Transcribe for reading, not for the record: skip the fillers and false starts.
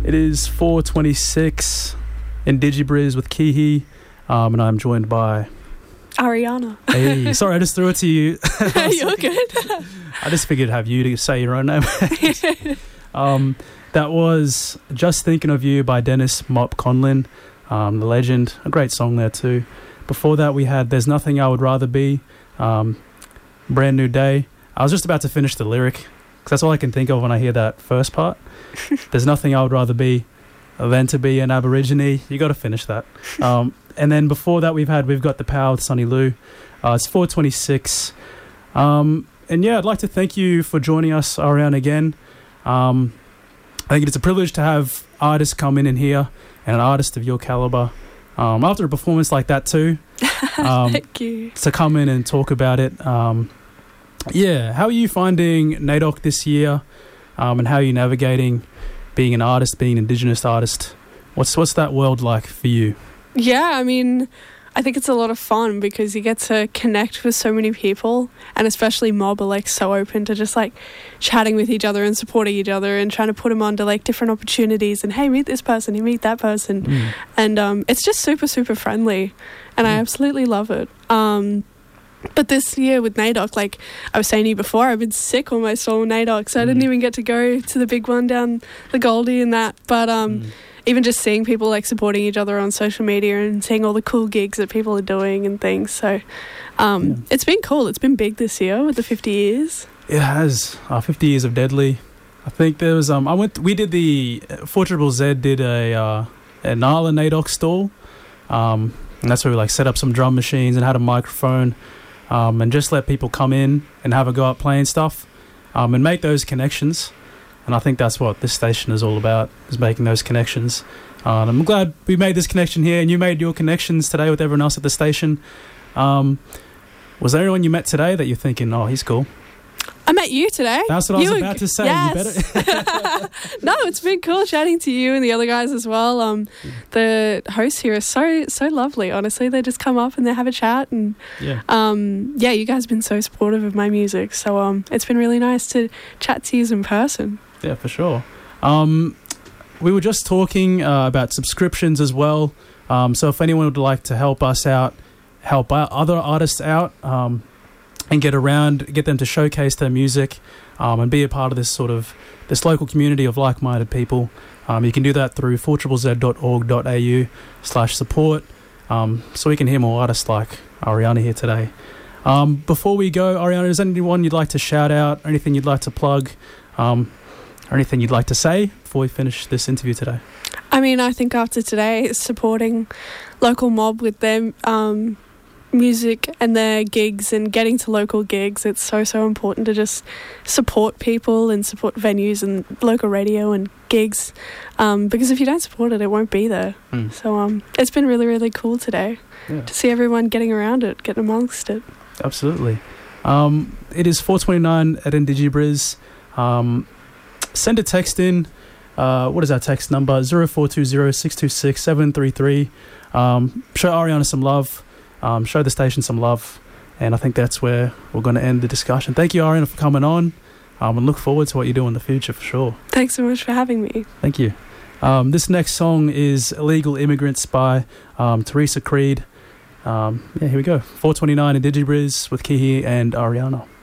It is 4:26 in Digibriz with Kihi, and I'm joined by Ariana. Hey, sorry, I just threw it to you. You're good. I just figured I'd have you to say your own name. That was Just Thinking of You by Dennis Mop Conlon, the legend. A great song there too. Before that we had There's Nothing I Would Rather Be, Brand New Day. I was just about to finish the lyric, because that's all I can think of when I hear that first part. There's nothing I would rather be than to be an Aborigine. You got to finish that. And then before that we've got The Power with Sunny Lou. It's 4:26. And yeah, I'd like to thank you for joining us, Ariana, again. I think it's a privilege to have artists come in here, and an artist of your caliber, after a performance like that too. Thank you. To come in and talk about it. Yeah, how are you finding NAIDOC this year, and how are you navigating being an artist, being an Indigenous artist? What's that world like for you? Yeah, I mean, I think it's a lot of fun because you get to connect with so many people, and especially Mob are like so open to just like chatting with each other and supporting each other and trying to put them onto like different opportunities and hey, meet this person, you meet that person. And it's just super, super friendly, and I absolutely love it. But this year with NAIDOC, like I was saying to you before, I've been sick almost all NAIDOC, so I didn't even get to go to the big one down the Goldie and that. But even just seeing people like supporting each other on social media and seeing all the cool gigs that people are doing and things. So it's been cool. It's been big this year with the 50 years. It has. 50 years of Deadly. I think there was we did the 4ZZZ did a Nala NAIDOC stall. And that's where we like set up some drum machines and had a microphone. And just let people come in and have a go at playing stuff, and make those connections. And I think that's what this station is all about, is making those connections. And I'm glad we made this connection here, and you made your connections today with everyone else at the station. Was there anyone you met today that you're thinking, oh, he's cool? I met you today. That's what I was about to say. Yes. You better. No, it's been cool chatting to you and the other guys as well. The hosts here are so lovely, honestly. They just come up and they have a chat. And yeah, you guys have been so supportive of my music. So it's been really nice to chat to you in person. Yeah, for sure. We were just talking about subscriptions as well. So if anyone would like to help us out, help other artists out, and get them to showcase their music, and be a part of this local community of like-minded people. You can do that through 4ZZZ.org.au/support, so we can hear more artists like Ariana here today. Before we go, Ariana, is there anyone you'd like to shout out, anything you'd like to plug, or anything you'd like to say before we finish this interview today? I mean, I think after today, supporting local Mob with their music and their gigs and getting to local gigs, it's so important to just support people and support venues and local radio and gigs, because if you don't support it, it won't be there. So it's been really, really cool today to see everyone getting around it, getting amongst it. Absolutely. It is 4:29 at Indigibriz. Send a text in. What is our text number? 0420 626 733. Show Ariana some love. Show the station some love, and I think that's where we're going to end the discussion. Thank you, Ariana, for coming on, and look forward to what you do in the future for sure. Thanks so much for having me. Thank you. This next song is Illegal Immigrants by Teresa Creed. Here we go. 4:29 in Digibriz with Kihi and Ariana.